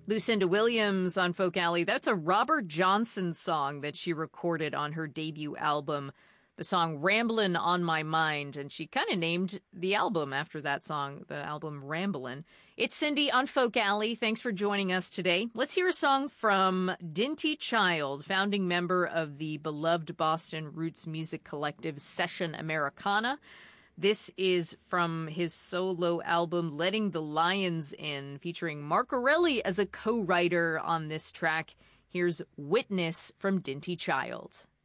Lucinda Williams on Folk Alley. That's a Robert Johnson song that she recorded on her debut album, the song Ramblin' on My Mind. And she kind of named the album after that song, the album Ramblin'. It's Cindy on Folk Alley. Thanks for joining us today. Let's hear a song from Dinty Child, founding member of the beloved Boston roots music collective Session Americana. This is from his solo album, Letting the Lions In, featuring Mark Orelli as a co-writer on this track. Here's Witness from Dinty Child.